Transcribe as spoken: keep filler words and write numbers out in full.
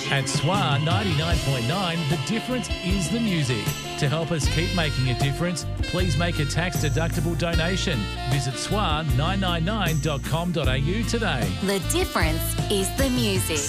At S W A ninety-nine point nine, the difference is the music. To help us keep making a difference, please make a tax-deductible donation. Visit S W A nine nine nine dot com dot a u today. The difference is the music.